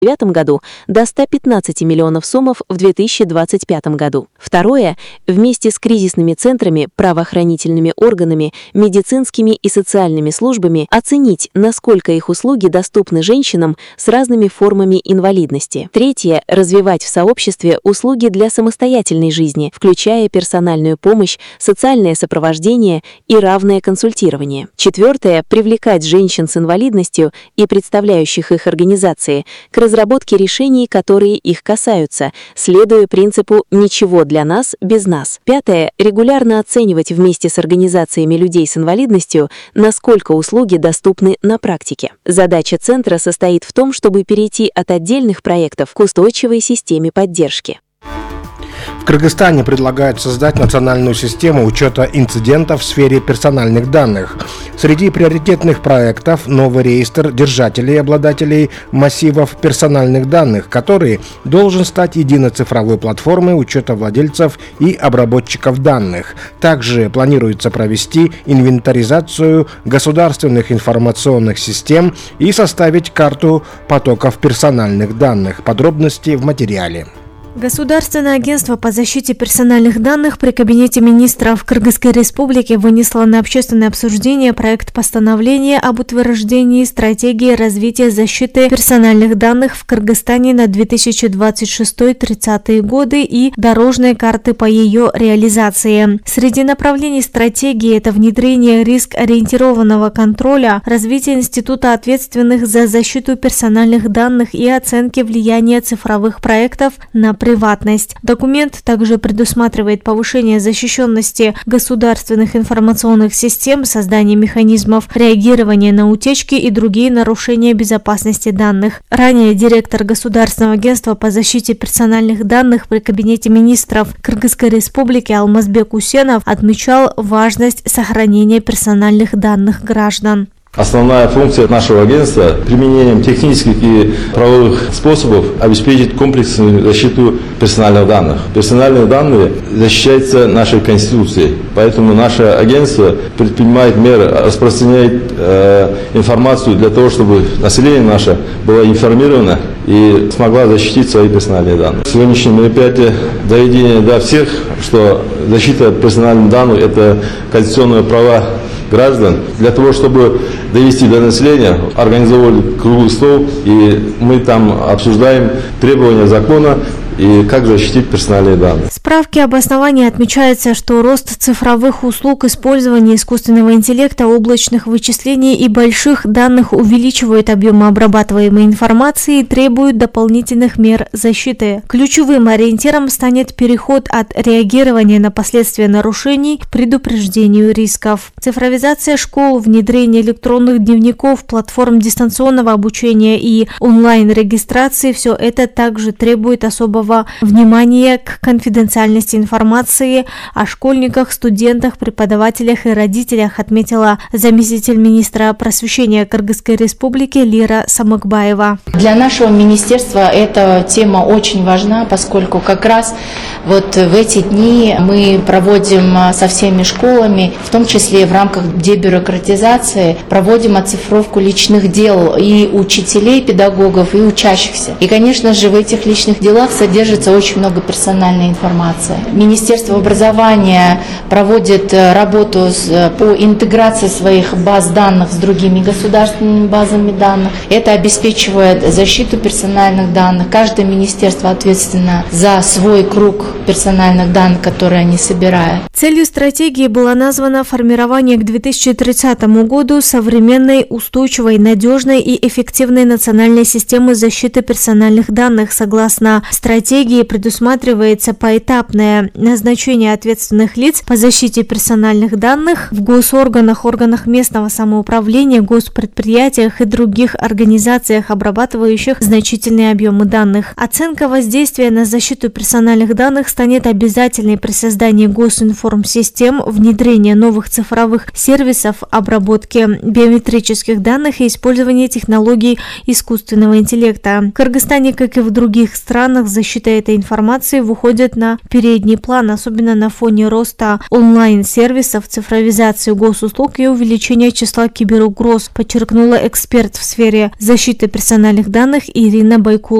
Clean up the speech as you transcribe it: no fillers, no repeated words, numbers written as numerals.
2009 году до 115 миллионов сомов в 2025 году. Второе. Вместе с кризисными центрами, правоохранительными органами, медицинскими и социальными службами оценить, насколько их услуги доступны женщинам с разными формами инвалидности. Третье. Развивать в сообществе услуги для самостоятельной жизни, включая персональную помощь, социальное сопровождение и равное консультирование. Четвертое. Привлекать женщин с инвалидностью и представляющих их организации к разработке решений, которые их касаются, следуя принципу «ничего для нас без нас». Пятое. Регулярно оценивать вместе с организациями людей с инвалидностью, насколько услуги доступны на практике. Задача центра состоит в том, чтобы перейти от отдельных проектов к устойчивой системе поддержки. В Кыргызстане предлагают создать национальную систему учета инцидентов в сфере персональных данных. Среди приоритетных проектов новый реестр держателей и обладателей массивов персональных данных, который должен стать единой цифровой платформой учета владельцев и обработчиков данных. Также планируется провести инвентаризацию государственных информационных систем и составить карту потоков персональных данных. Подробности в материале. Государственное агентство по защите персональных данных при Кабинете министров Кыргызской Республики вынесло на общественное обсуждение проект постановления об утверждении стратегии развития защиты персональных данных в Кыргызстане на 2026-30 годы и дорожной карты по ее реализации. Среди направлений стратегии это внедрение риск-ориентированного контроля, развитие института ответственных за защиту персональных данных и оценки влияния цифровых проектов на приватность. Документ также предусматривает повышение защищенности государственных информационных систем, создание механизмов реагирования на утечки и другие нарушения безопасности данных. Ранее директор Государственного агентства по защите персональных данных при Кабинете министров Кыргызской Республики Алмазбек Усенов отмечал важность сохранения персональных данных граждан. Основная функция нашего агентства – применением технических и правовых способов обеспечить комплексную защиту персональных данных. Персональные данные защищаются нашей Конституцией, поэтому наше агентство предпринимает меры, распространяет информацию для того, чтобы население наше было информировано и смогла защитить свои персональные данные. Сегодняшнее мероприятие доведение до всех, что защита персональных данных – это конституционное право граждан. Для того, чтобы довести до населения, организовали круглый стол, и мы там обсуждаем требования закона и как защитить персональные данные. В справке об основании отмечается, что рост цифровых услуг, использование искусственного интеллекта, облачных вычислений и больших данных увеличивают объемы обрабатываемой информации и требуют дополнительных мер защиты. Ключевым ориентиром станет переход от реагирования на последствия нарушений к предупреждению рисков. Цифровизация школ, внедрение электронных дневников, платформ дистанционного обучения и онлайн-регистрации – все это также требует особого внимания к конфиденциальности информации о школьниках, студентах, преподавателях и родителях, отметила заместитель министра просвещения Кыргызской Республики Лира Самыкбаева. Для нашего министерства эта тема очень важна, поскольку как раз вот в эти дни мы проводим со всеми школами, в том числе в рамках дебюрократизации, проводим оцифровку личных дел и учителей, педагогов, и учащихся. И, конечно же, в этих личных делах содержится очень много персональной информации. Министерство образования проводит работу по интеграции своих баз данных с другими государственными базами данных. Это обеспечивает защиту персональных данных. Каждое министерство ответственно за свой круг персональных данных, которые они собирают. Целью стратегии было названо формирование к 2030 году современной, устойчивой, надежной и эффективной национальной системы защиты персональных данных. Согласно стратегии предусматривается поэтапное назначение ответственных лиц по защите персональных данных в госорганах, органах местного самоуправления, госпредприятиях и других организациях, обрабатывающих значительные объемы данных. Оценка воздействия на защиту персональных данных станет обязательной при создании госинформсистем, внедрении новых цифровых сервисов обработки биометрических данных и использовании технологий искусственного интеллекта. В Кыргызстане, как и в других странах, защита защита этой информации выходит на передний план, особенно на фоне роста онлайн-сервисов, цифровизации госуслуг и увеличения числа киберугроз, подчеркнула эксперт в сфере защиты персональных данных Ирина Байкулова.